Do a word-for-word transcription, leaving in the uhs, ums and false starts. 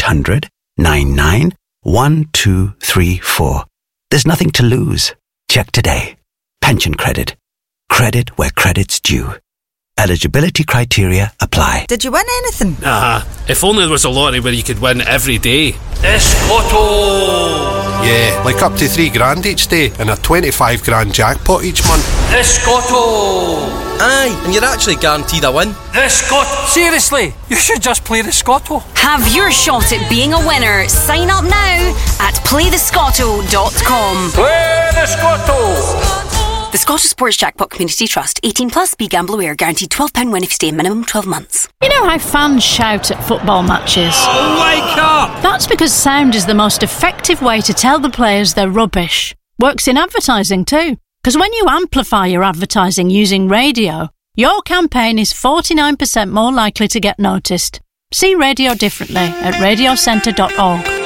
hundred, nine nine, one two three four. There's nothing to lose. Check today. Pension credit. Credit where credit's due. Eligibility criteria apply. Did you win anything? Nah, if only there was a lottery where you could win every day. Escoto! Yeah, like up to three grand each day and a twenty-five grand jackpot each month. Escoto! Aye, and you're actually guaranteed a win. Escoto! Seriously, you should just play the Scotto. Have your shot at being a winner. Sign up now at play the scotto dot com. Play the Scotto! The Scottish Sports Jackpot Community Trust. eighteen plus, be gamble aware. Guaranteed twelve pounds win if you stay minimum twelve months. You know how fans shout at football matches? Oh, wake up! That's because sound is the most effective way to tell the players they're rubbish. Works in advertising too. Because when you amplify your advertising using radio, your campaign is forty-nine percent more likely to get noticed. See radio differently at radio centre dot org.